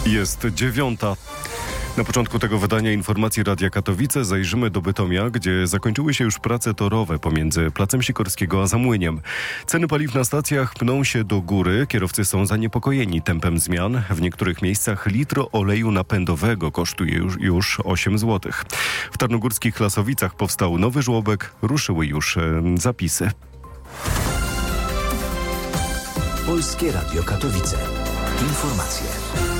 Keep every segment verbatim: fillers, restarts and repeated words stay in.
Jest dziewiąta. Na początku tego wydania informacji Radia Katowice zajrzymy do Bytomia, gdzie zakończyły się już prace torowe pomiędzy Placem Sikorskiego a Zamłyniem. Ceny paliw na stacjach pną się do góry. Kierowcy są zaniepokojeni tempem zmian. W niektórych miejscach litr oleju napędowego kosztuje już, już osiem złotych. W tarnogórskich Lasowicach powstał nowy żłobek. Ruszyły już e, zapisy. Polskie Radio Katowice. Informacje.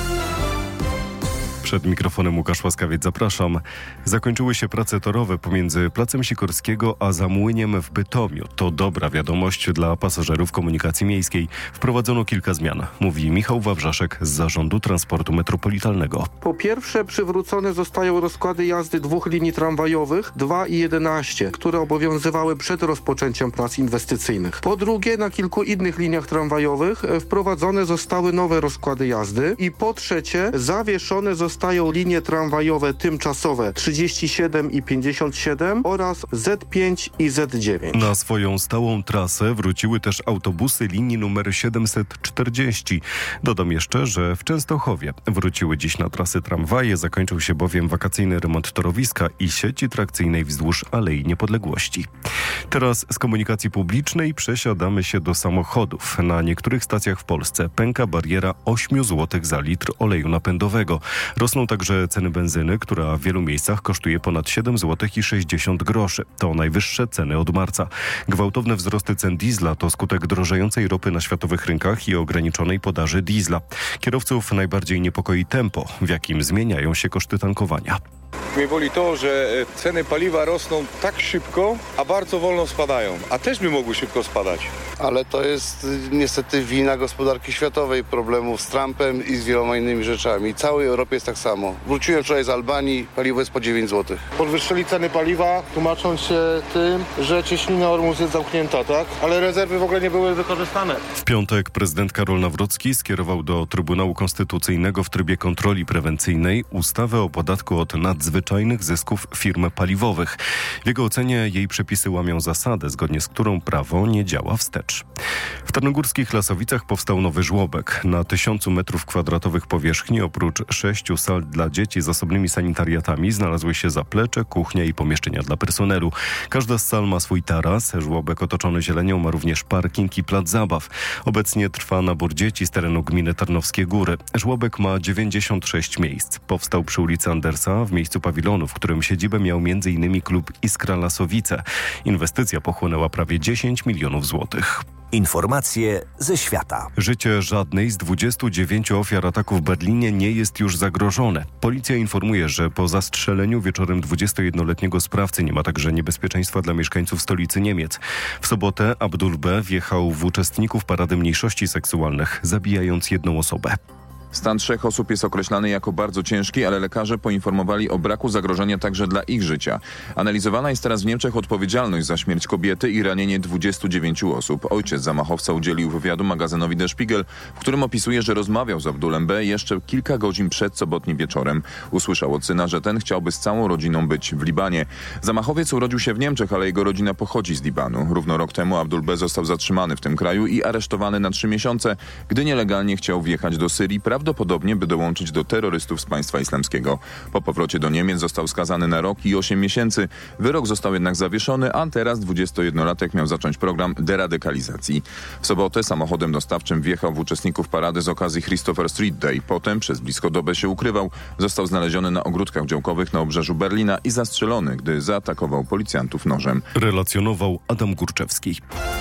Przed mikrofonem Łukasz Łaskawiec, zapraszam. Zakończyły się prace torowe pomiędzy Placem Sikorskiego a Zamłyniem w Bytomiu. To dobra wiadomość dla pasażerów komunikacji miejskiej. Wprowadzono kilka zmian, mówi Michał Wawrzaszek z Zarządu Transportu Metropolitalnego. Po pierwsze, przywrócone zostają rozkłady jazdy dwóch linii tramwajowych, dwa i jedenaście, które obowiązywały przed rozpoczęciem prac inwestycyjnych. Po drugie, na kilku innych liniach tramwajowych wprowadzone zostały nowe rozkłady jazdy. I po trzecie, zawieszone zostały Zostają linie tramwajowe tymczasowe trzydzieści siedem i pięćdziesiąt siedem oraz zet pięć i zet dziewięć. Na swoją stałą trasę wróciły też autobusy linii numer siedemset czterdzieści. Dodam jeszcze, że w Częstochowie wróciły dziś na trasy tramwaje. Zakończył się bowiem wakacyjny remont torowiska i sieci trakcyjnej wzdłuż Alei Niepodległości. Teraz z komunikacji publicznej przesiadamy się do samochodów. Na niektórych stacjach w Polsce pęka bariera osiem złotych za litr oleju napędowego. Rosną także ceny benzyny, która w wielu miejscach kosztuje ponad siedem złotych i sześćdziesiąt groszy. To najwyższe ceny od marca. Gwałtowne wzrosty cen diesla to skutek drożejącej ropy na światowych rynkach i ograniczonej podaży diesla. Kierowców najbardziej niepokoi tempo, w jakim zmieniają się koszty tankowania. Mnie boli to, że ceny paliwa rosną tak szybko, a bardzo wolno spadają. A też by mogły szybko spadać. Ale to jest niestety wina gospodarki światowej, problemów z Trumpem i z wieloma innymi rzeczami. W całej Europie jest tak samo. Wróciłem wczoraj z Albanii, paliwo jest po dziewięć złotych. Podwyższyli ceny paliwa, tłumacząc się tym, że cieśnina Ormus jest zamknięta, tak? Ale rezerwy w ogóle nie były wykorzystane. W piątek prezydent Karol Nawrocki skierował do Trybunału Konstytucyjnego w trybie kontroli prewencyjnej ustawę o podatku od nadzwyczajnych zysków firm paliwowych. W jego ocenie jej przepisy łamią zasadę, zgodnie z którą prawo nie działa wstecz. W tarnogórskich Lasowicach powstał nowy żłobek. Na tysiącu metrów kwadratowych powierzchni oprócz sześciu sal dla dzieci z osobnymi sanitariatami znalazły się zaplecze, kuchnia i pomieszczenia dla personelu. Każda z sal ma swój taras. Żłobek otoczony zielenią ma również parking i plac zabaw. Obecnie trwa nabór dzieci z terenu gminy Tarnowskie Góry. Żłobek ma dziewięćdziesiąt sześć miejsc. Powstał przy ulicy Andersa w miejscu pawilonu, w którym siedzibę miał między innymi klub Iskra Lasowice. Inwestycja pochłonęła prawie dziesięć milionów złotych. Informacje ze świata. Życie żadnej z dwudziestu dziewięciu ofiar ataku w Berlinie nie jest już zagrożone. Policja informuje, że po zastrzeleniu wieczorem dwudziestojednoletniego sprawcy nie ma także niebezpieczeństwa dla mieszkańców stolicy Niemiec. W sobotę Abdul B. wjechał w uczestników parady mniejszości seksualnych, zabijając jedną osobę. Stan trzech osób jest określany jako bardzo ciężki, ale lekarze poinformowali o braku zagrożenia także dla ich życia. Analizowana jest teraz w Niemczech odpowiedzialność za śmierć kobiety i ranienie dwudziestu dziewięciu osób. Ojciec zamachowca udzielił wywiadu magazynowi Der Spiegel, w którym opisuje, że rozmawiał z Abdulem B. jeszcze kilka godzin przed sobotnim wieczorem. Usłyszał od syna, że ten chciałby z całą rodziną być w Libanie. Zamachowiec urodził się w Niemczech, ale jego rodzina pochodzi z Libanu. Równo rok temu Abdul B. został zatrzymany w tym kraju i aresztowany na trzy miesiące, gdy nielegalnie chciał wjechać do Syrii, prawdopodobnie by dołączyć do terrorystów z państwa islamskiego. Po powrocie do Niemiec został skazany na rok i osiem miesięcy. Wyrok został jednak zawieszony, a teraz dwudziestojednolatek miał zacząć program deradykalizacji. W sobotę samochodem dostawczym wjechał w uczestników parady z okazji Christopher Street Day. Potem przez blisko dobę się ukrywał. Został znaleziony na ogródkach działkowych na obrzeżu Berlina i zastrzelony, gdy zaatakował policjantów nożem. Relacjonował Adam Górczewski.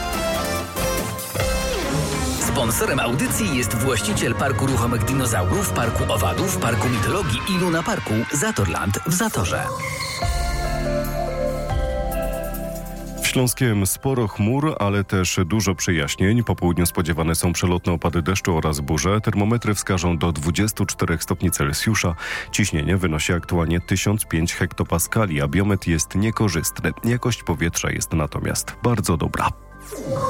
Sponsorem audycji jest właściciel Parku Ruchomych Dinozaurów, Parku Owadów, Parku Mitologii i Luna Parku Zatorland w Zatorze. W Śląskiem sporo chmur, ale też dużo przejaśnień. Po południu spodziewane są przelotne opady deszczu oraz burze. Termometry wskażą do dwudziestu czterech stopni Celsjusza. Ciśnienie wynosi aktualnie tysiąc pięć hektopaskali, a biometr jest niekorzystny. Jakość powietrza jest natomiast bardzo dobra.